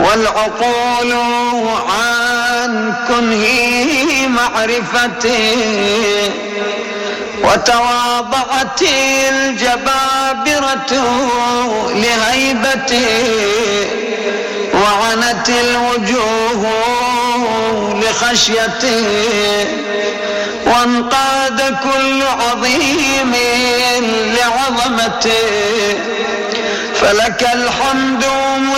والعقول عن كنه معرفتي، وتواضعت الجبابرة لهيبتي، وعنت الوجوه لخشيتي، وانقاد كل عظيم لعظمتي. فلك الحمد